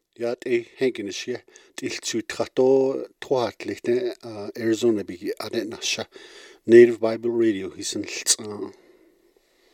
Yat Hankinishia, Tilchu Trato, Troatlichte, Arizona Bigi, Adenasha, Native Bible Radio, he's in